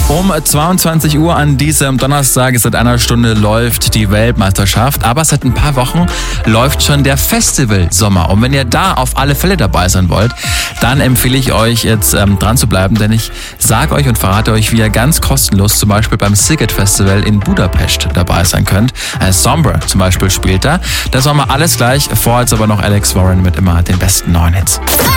Um 22 Uhr an diesem Donnerstag, seit einer Stunde, läuft die Weltmeisterschaft. Aber seit ein paar Wochen läuft schon der Festival-Sommer. Und wenn ihr da auf alle Fälle dabei sein wollt, dann empfehle ich euch jetzt dran zu bleiben. Denn ich sage euch und verrate euch, wie ihr ganz kostenlos zum Beispiel beim Sziget Festival in Budapest dabei sein könnt. Sombre zum Beispiel spielt da. Das machen wir alles gleich. Vorher jetzt aber noch Alex Warren mit immer den besten neuen Hits.